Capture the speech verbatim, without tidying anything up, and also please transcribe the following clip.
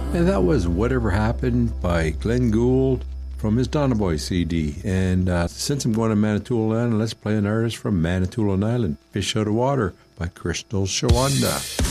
And that was Whatever Happened by Glenn Gould from his Donaboy C D. And uh, since I'm going to Manitoulin Island, let's play an artist from Manitoulin Island, Fish Out of Water by Crystal Shawanda.